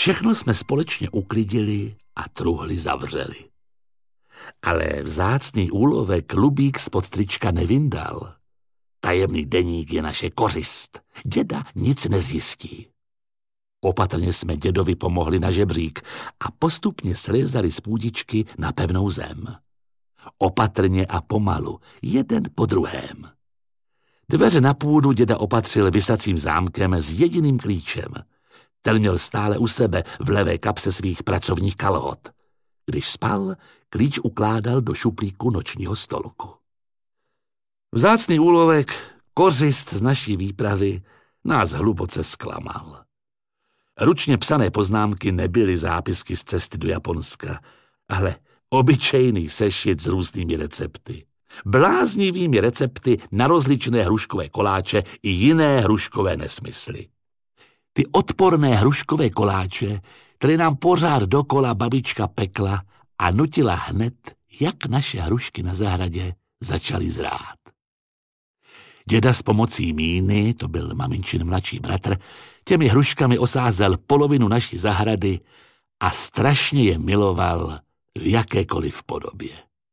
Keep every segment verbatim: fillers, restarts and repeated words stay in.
Všechno jsme společně uklidili a truhly zavřeli. Ale vzácný úlovek Lubík spod trička nevyndal. Tajemný deník je naše kořist. Děda nic nezjistí. Opatrně jsme dědovi pomohli na žebřík a postupně slézali z půdičky na pevnou zem. Opatrně a pomalu, jeden po druhém. Dveře na půdu děda opatřil visacím zámkem s jediným klíčem. Ten měl stále u sebe v levé kapse svých pracovních kalhot. Když spal, klíč ukládal do šuplíku nočního stolku. Vzácný úlovek, kořist z naší výpravy, nás hluboce zklamal. Ručně psané poznámky nebyly zápisky z cesty do Japonska, ale obyčejný sešit s různými recepty. Bláznivými recepty na rozličné hruškové koláče i jiné hruškové nesmysly. Ty odporné hruškové koláče, které nám pořád dokola babička pekla a nutila hned, jak naše hrušky na zahradě začaly zrát. Děda s pomocí Míny, to byl maminčin mladší bratr, těmi hruškami osázel polovinu naší zahrady a strašně je miloval v jakékoliv podobě.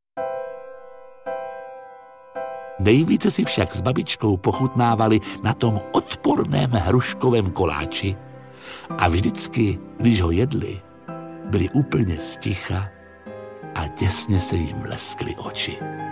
Nejvíce si však s babičkou pochutnávali na tom odporném hruškovém koláči a vždycky, když ho jedli, byli úplně sticha a těsně se jim leskly oči.